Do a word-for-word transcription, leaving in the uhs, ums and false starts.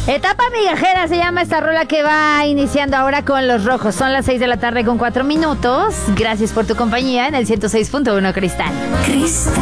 Etapa migajera se llama esta rola que va iniciando ahora con Los Rojos. Son las seis de la tarde con cuatro minutos. Gracias por tu compañía en el ciento seis punto uno Cristal. Cristal.